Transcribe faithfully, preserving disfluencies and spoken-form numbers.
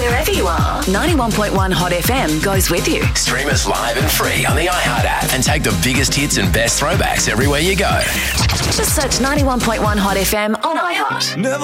Wherever you are, ninety-one point one Hot F M goes with you. Stream us live and free on the iHeart app and take the biggest hits and best throwbacks everywhere you go. Just search ninety-one point one Hot F M on iHeart. Never